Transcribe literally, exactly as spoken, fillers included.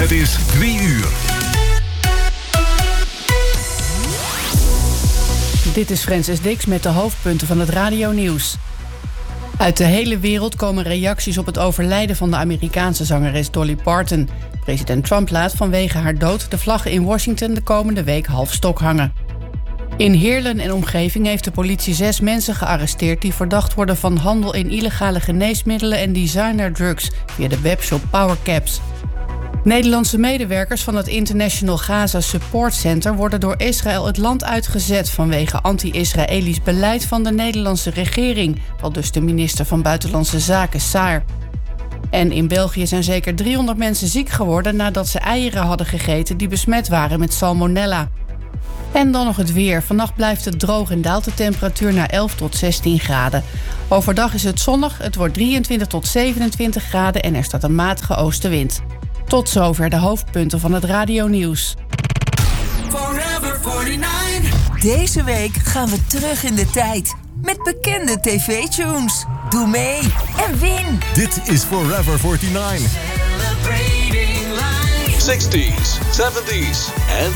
Het is drie uur. Dit is Frances Dix met de hoofdpunten van het radionieuws. Uit de hele wereld komen reacties op het overlijden van de Amerikaanse zangeres Dolly Parton. President Trump laat vanwege haar dood de vlaggen in Washington de komende week half stok hangen. In Heerlen en omgeving heeft de politie zes mensen gearresteerd die verdacht worden van handel in illegale geneesmiddelen en designerdrugs via de webshop PowerCaps. Nederlandse medewerkers van het International Gaza Support Center worden door Israël het land uitgezet vanwege anti-Israëlisch beleid van de Nederlandse regering, aldus de minister van Buitenlandse Zaken Saar. En in België zijn zeker driehonderd mensen ziek geworden nadat ze eieren hadden gegeten die besmet waren met salmonella. En dan nog het weer. Vannacht blijft het droog en daalt de temperatuur naar elf tot zestien graden. Overdag is het zonnig, het wordt drieëntwintig tot zevenentwintig graden en er staat een matige oostenwind. Tot zover de hoofdpunten van het radionieuws. Forever eenenveertig. Deze week gaan we terug in de tijd met bekende tv-tunes. Doe mee en win. Dit is Forever eenenveertig. Celebrating life. zestig's, zeventig's en